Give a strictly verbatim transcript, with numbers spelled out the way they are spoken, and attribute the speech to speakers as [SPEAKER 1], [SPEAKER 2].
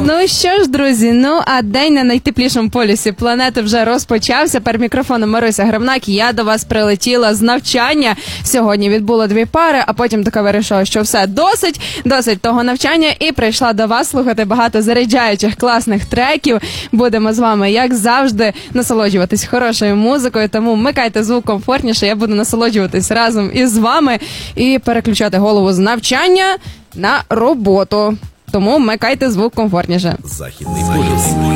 [SPEAKER 1] Ну що ж, друзі, ну а день на найтеплішому полюсі планети вже розпочався. Перед мікрофоном Маруся Гремнак. Я до вас прилетіла з навчання. Сьогодні відбула дві пари, а потім така вирішила, що все, досить, досить того навчання. І прийшла до вас слухати багато заряджаючих класних треків. Будемо з вами, як завжди, насолоджуватись хорошою музикою. Тому вмикайте звук комфортніше, я буду насолоджуватись разом із вами і переключати голову з навчання на роботу. Тому вмикайте звук комфортніше.
[SPEAKER 2] Західний полюс.